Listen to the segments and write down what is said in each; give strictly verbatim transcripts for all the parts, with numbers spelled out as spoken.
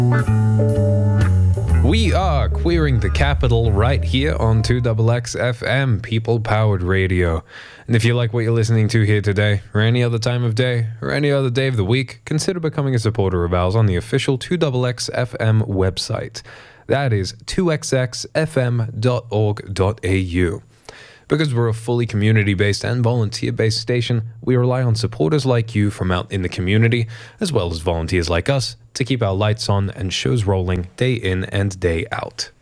We are queering the capital right here on two X X F M, people-powered radio. And if you like what you're listening to here today, or any other time of day, or any other day of the week, consider becoming a supporter of ours on the official two X X F M website. That is two x x f m dot org dot a u. Because we're a fully community-based and volunteer-based station, we rely on supporters like you from out in the community, as well as volunteers like us, to keep our lights on and shows rolling day in and day out.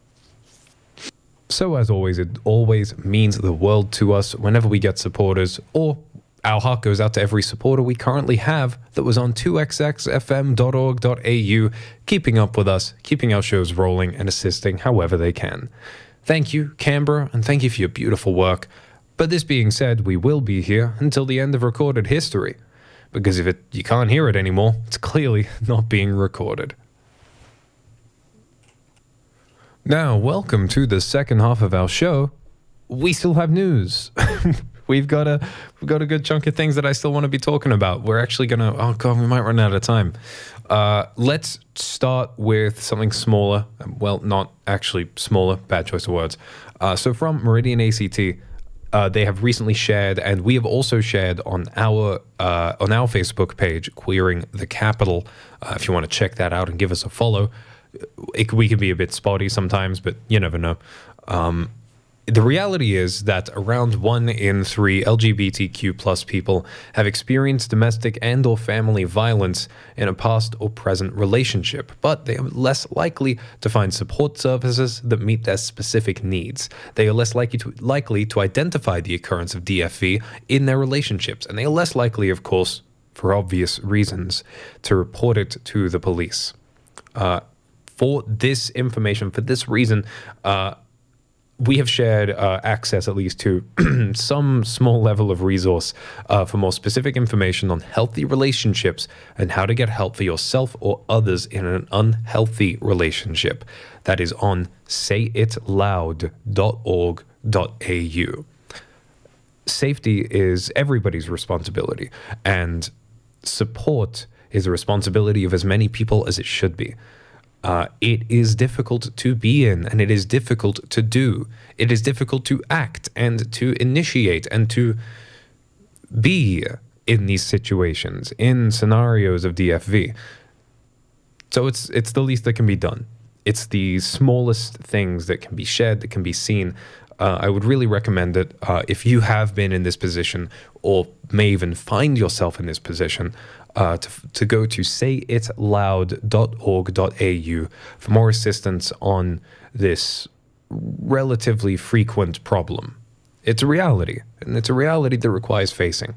So as always, it always means the world to us whenever we get supporters, or our heart goes out to every supporter we currently have that was on two x x f m dot org dot a u, keeping up with us, keeping our shows rolling, and assisting however they can. Thank you, Canberra, and thank you for your beautiful work. But this being said, we will be here until the end of recorded history. Because if it, you can't hear it anymore, it's clearly not being recorded. Now, welcome to the second half of our show. We still have news. We've got a we've got a good chunk of things that I still want to be talking about. We're actually gonna oh god, we might run out of time. Uh, let's start with something smaller. Well, not actually smaller. Bad choice of words. Uh, so from Meridian A C T, uh, they have recently shared, and we have also shared on our uh, on our Facebook page, Queering the Capital. Uh, if you want to check that out and give us a follow, it, we can be a bit spotty sometimes, but you never know. Um, The reality is that around one in three L G B T Q plus people have experienced domestic and or family violence in a past or present relationship, but they are less likely to find support services that meet their specific needs. They are less likely to, likely to identify the occurrence of D F V in their relationships, and they are less likely, of course, for obvious reasons, to report it to the police. Uh, for this information, for this reason, uh, we have shared uh, access, at least, to some small level of resource uh, for more specific information on healthy relationships and how to get help for yourself or others in an unhealthy relationship. That is on say it loud dot org dot a u. Safety is everybody's responsibility, and support is the responsibility of as many people as it should be. Uh, it is difficult to be in, and it is difficult to do. It is difficult to act and to initiate and to be in these situations, in scenarios of D F V. So it's it's the least that can be done. It's the smallest things that can be shared, that can be seen. Uh, I would really recommend it uh, if you have been in this position or may even find yourself in this position. Uh, to, to go to say it loud dot org dot a u for more assistance on this relatively frequent problem. It's a reality, and it's a reality that requires facing.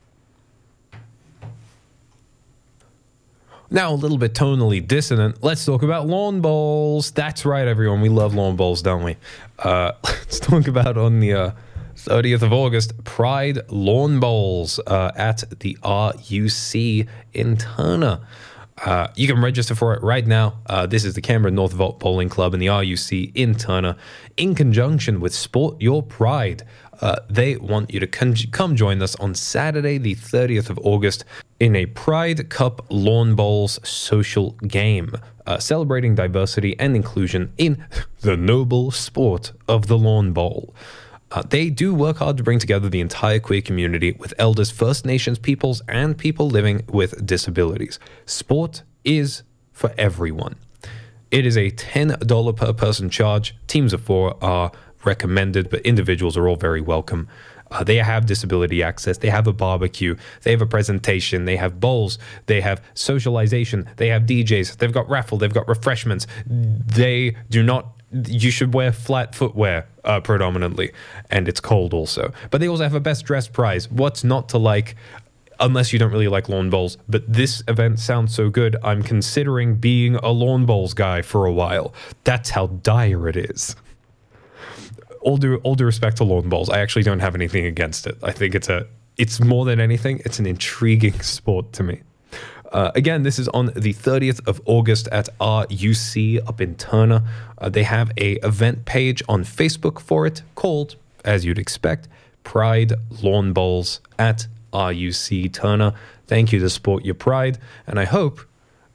Now, a little bit tonally dissonant, let's talk about lawn bowls. That's right, everyone, we love lawn bowls, don't we? Uh, let's talk about on the... Uh, thirtieth of August, Pride Lawn Bowls uh, at the R U C in Turner. Uh, you can register for it right now. Uh, this is the Canberra North Vault Bowling Club and the R U C in Turner, in conjunction with Sport Your Pride. Uh, they want you to con- come join us on Saturday, the thirtieth of August, in a Pride Cup Lawn Bowls social game, uh, celebrating diversity and inclusion in the noble sport of the lawn bowl. Uh, they do work hard to bring together the entire queer community with elders, First Nations peoples, and people living with disabilities. Sport is for everyone. It is a ten dollars per person charge. Teams of four are recommended, but individuals are all very welcome. Uh, they have disability access. They have a barbecue. They have a presentation. They have bowls. They have socialization. They have D Js. They've got raffle. They've got refreshments. They do not... You should wear flat footwear uh, predominantly, and it's cold also. But they also have a best dressed prize. What's not to like, unless you don't really like lawn bowls? But this event sounds so good, I'm considering being a lawn bowls guy for a while. That's how dire it is. All due, all due respect to lawn bowls, I actually don't have anything against it. I think it's a, it's more than anything, it's an intriguing sport to me. Uh, again, this is on the thirtieth of August at R U C up in Turner. Uh, they have a event page on Facebook for it called, as you'd expect, Pride Lawn Bowls at R U C Turner. Thank you to Sport Your Pride, and I hope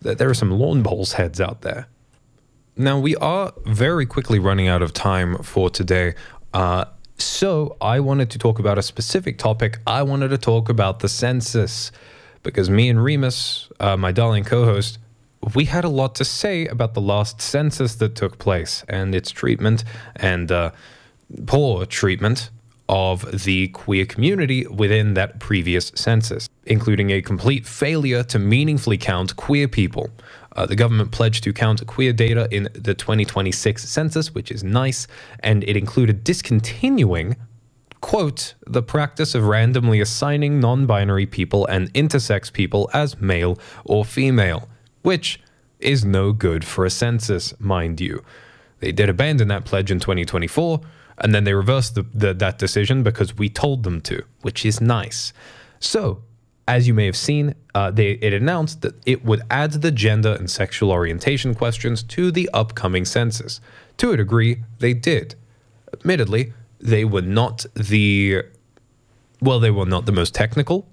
that there are some lawn bowls heads out there. Now, we are very quickly running out of time for today. Uh, so I wanted to talk about a specific topic. I wanted to talk about the census, because me and Remus, uh, my darling co-host, we had a lot to say about the last census that took place and its treatment and uh, poor treatment of the queer community within that previous census, including a complete failure to meaningfully count queer people. Uh, the government pledged to count queer data in the twenty twenty-six census, which is nice, and it included discontinuing, quote, the practice of randomly assigning non-binary people and intersex people as male or female, which is no good for a census, mind you. They did abandon that pledge in twenty twenty-four, and then they reversed the, the, that decision because we told them to, which is nice. So, as you may have seen, uh, they, it announced that it would add the gender and sexual orientation questions to the upcoming census. To a degree, they did. Admittedly, they were not the, well, they were not the most technical,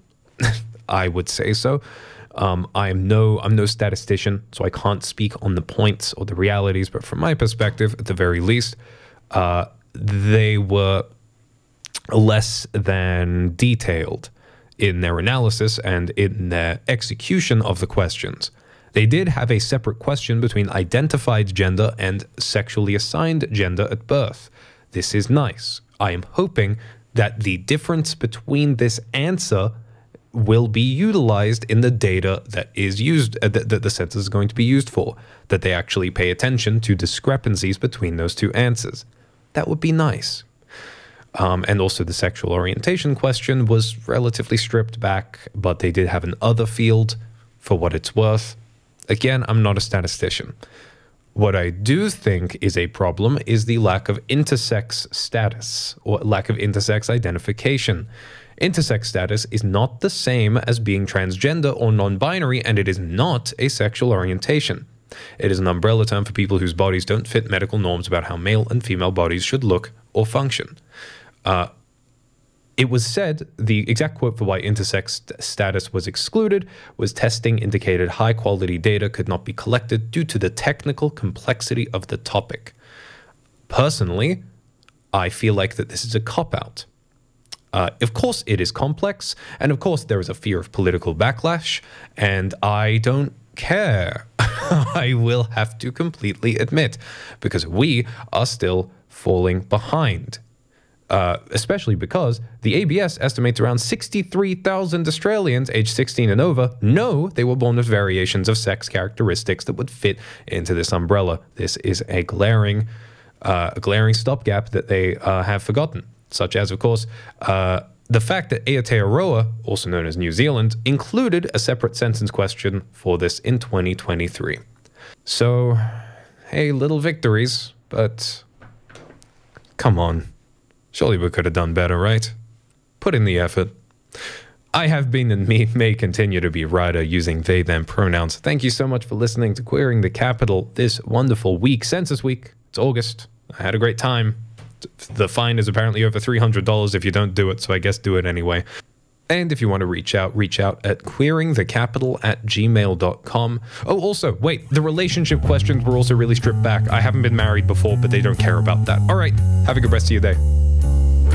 I would say so. Um, I am no, I'm no statistician, so I can't speak on the points or the realities, but from my perspective, at the very least, uh, they were less than detailed in their analysis and in their execution of the questions. They did have a separate question between identified gender and sexually assigned gender at birth. This is nice. I am hoping that the difference between this answer will be utilized in the data that is used, uh, that, that the census is going to be used for, that they actually pay attention to discrepancies between those two answers. That would be nice. Um, and also the sexual orientation question was relatively stripped back, but they did have an other field for what it's worth. Again, I'm not a statistician. What I do think is a problem is the lack of intersex status or lack of intersex identification. Intersex status is not the same as being transgender or non-binary, and it is not a sexual orientation. It is an umbrella term for people whose bodies don't fit medical norms about how male and female bodies should look or function. Uh, it was said, the exact quote for why intersex st- status was excluded was testing indicated high-quality data could not be collected due to the technical complexity of the topic. Personally, I feel like that this is a cop-out. Uh, of course, it is complex, and of course, there is a fear of political backlash, and I don't care. I will have to completely admit, because we are still falling behind. Uh, especially because the A B S estimates around sixty-three thousand Australians aged sixteen and over know they were born with variations of sex characteristics that would fit into this umbrella. This is a glaring, uh, a glaring stopgap that they uh, have forgotten, such as, of course, uh, the fact that Aotearoa, also known as New Zealand, included a separate census question for this in twenty twenty-three. So, hey, little victories, but come on. Surely we could have done better, right? Put in the effort. I have been and me may continue to be Ryder using they, them pronouns. Thank you so much for listening to Queering the Capital this wonderful week, Census Week. It's August. I had a great time. The fine is apparently over three hundred dollars if you don't do it, so I guess do it anyway. And if you want to reach out, reach out at queeringthecapital at gmail dot com. Oh, also, wait, the relationship questions were also really stripped back. I haven't been married before, but they don't care about that. All right, have a good rest of your day.